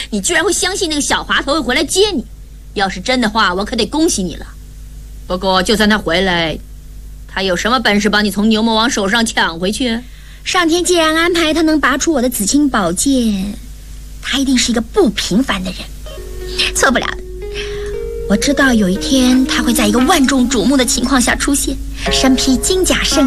你居然会相信那个小滑头会回来接你。要是真的话，我可得恭喜你了。不过，就算他回来，他有什么本事把你从牛魔王手上抢回去？ 上天既然安排他能拔出我的紫青宝剑，他一定是一个不平凡的人，错不了的。我知道有一天他会在一个万众瞩目的情况下出现，身披金甲圣